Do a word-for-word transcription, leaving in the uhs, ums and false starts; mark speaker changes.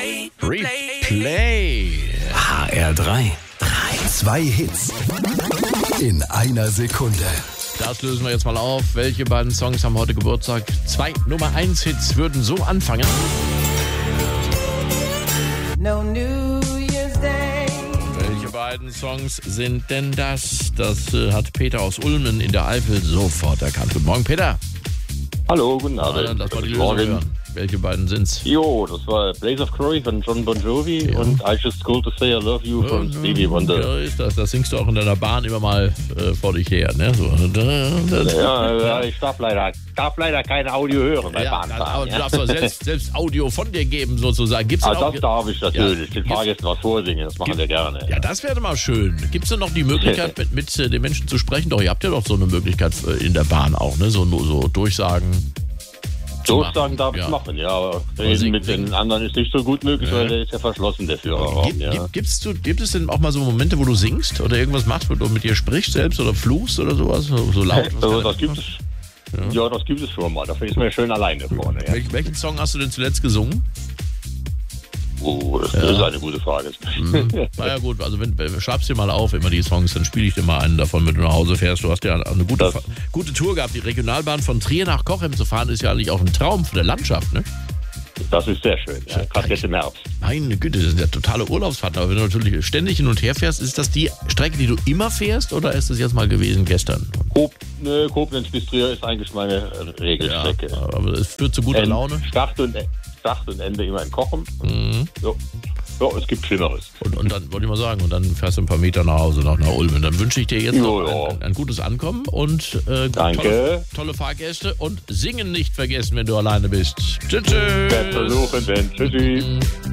Speaker 1: Replay.
Speaker 2: H R drei.
Speaker 3: Zwei Hits in einer Sekunde.
Speaker 1: Das lösen wir jetzt mal auf. Welche beiden Songs haben heute Geburtstag? Zwei Nummer eins Hits würden so anfangen.
Speaker 4: No New Year's Day.
Speaker 1: Welche beiden Songs sind denn das? Das äh, hat Peter aus Ulmen in der Eifel sofort erkannt. Guten Morgen, Peter.
Speaker 5: Hallo, guten
Speaker 1: Ja,
Speaker 5: Abend.
Speaker 1: das war die
Speaker 5: Guten
Speaker 1: Lösung
Speaker 5: Morgen.
Speaker 1: hören. Welche beiden sind's?
Speaker 5: Jo, das war Blaze of Glory von John Bon Jovi
Speaker 1: Ja.
Speaker 5: und I Just Called to Say I Love You von Stevie Wonder.
Speaker 1: Ja, ist das. Das singst du auch in deiner Bahn immer mal äh, vor dich her, ne? So.
Speaker 5: Ja, ja, ich darf leider, darf leider kein Audio hören bei
Speaker 1: Ja,
Speaker 5: Bahnfahren.
Speaker 1: aber du
Speaker 5: Ja.
Speaker 1: darfst doch selbst, selbst Audio von dir geben, sozusagen. Gibt's denn
Speaker 5: Ah,
Speaker 1: auch,
Speaker 5: das darf ich natürlich.
Speaker 1: Ja.
Speaker 5: Den Fahrgästen was vorsingen, das machen wir gerne.
Speaker 1: ja, das wäre mal schön. Gibt es denn noch die Möglichkeit, mit, mit äh, den Menschen zu sprechen? Doch, ihr habt ja doch so eine Möglichkeit äh, in der Bahn auch, ne? So, so Durchsagen.
Speaker 5: Durchsagen darf
Speaker 1: Ja.
Speaker 5: ich machen, ja, aber
Speaker 1: singen-
Speaker 5: reden mit
Speaker 1: singen.
Speaker 5: den anderen ist nicht so gut möglich,
Speaker 1: Ja.
Speaker 5: weil der ist ja verschlossen, der Führerraum.
Speaker 1: Gibt,
Speaker 5: Ja.
Speaker 1: gibt, gibt's du, gibt es denn auch mal so Momente, wo du singst oder irgendwas machst, wo du mit dir sprichst selbst oder fluchst oder sowas? So, so laut? was
Speaker 5: Also,
Speaker 1: keiner
Speaker 5: das gibt es. Ja. das gibt es schon mal. Dafür ist man ja schön alleine vorne. Ja.
Speaker 1: Wel, welchen Song hast du denn zuletzt gesungen?
Speaker 5: Oh, das ist eine gute Frage.
Speaker 1: Na ja gut, also wenn, schreib's dir mal auf, immer die Songs, dann spiele ich dir mal einen davon, wenn du nach Hause fährst. Du hast ja eine gute,
Speaker 5: Das-
Speaker 1: Fa- gute Tour gehabt. Die Regionalbahn von Trier nach Cochem zu fahren, ist ja eigentlich auch ein Traum für der Landschaft, ne?
Speaker 5: Das ist sehr schön. Ja. Gerade jetzt im Herbst.
Speaker 1: Meine Güte, das sind ja totale Urlaubsfahrten. Aber wenn du natürlich ständig hin und her fährst, ist das die Strecke, die du immer fährst oder ist das jetzt mal gewesen gestern?
Speaker 5: Kob, ne, Koblenz bis Trier ist eigentlich meine äh, Regelstrecke.
Speaker 1: aber es führt zu guter
Speaker 5: End-
Speaker 1: Laune.
Speaker 5: Start und, Start und Ende immer in Kochen.
Speaker 1: Mhm.
Speaker 5: So. So, es gibt Schlimmeres.
Speaker 1: Und, und dann wollte ich mal sagen, und dann fährst du ein paar Meter nach Hause, nach, nach Ulm. Dann wünsche ich dir jetzt
Speaker 5: Jo,
Speaker 1: noch
Speaker 5: jo.
Speaker 1: ein, ein, ein gutes Ankommen und äh,
Speaker 5: Danke.
Speaker 1: Tolle, tolle Fahrgäste und singen nicht vergessen, wenn du alleine bist. Tschüss.
Speaker 5: Werd versuchen, denn tschüssi.
Speaker 1: Tschüss.